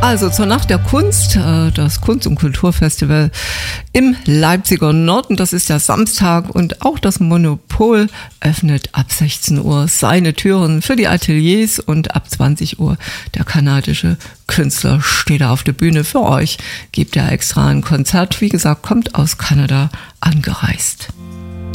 Also zur Nacht der Kunst, das Kunst- und Kulturfestival im Leipziger Norden, das ist der Samstag, und auch das Monopol öffnet ab 16 Uhr seine Türen für die Ateliers und ab 20 Uhr der kanadische Künstler steht auf der Bühne für euch, gibt er extra ein Konzert, wie gesagt, kommt aus Kanada angereist.